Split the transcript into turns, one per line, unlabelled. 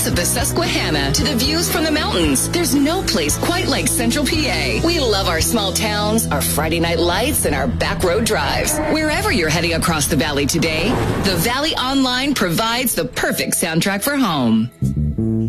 of the Susquehanna to the views from the mountains, there's no place quite like Central PA. We love our small towns, our Friday night lights, and our back road drives. Wherever you're heading across the valley today, the Valley Online provides the perfect soundtrack for home.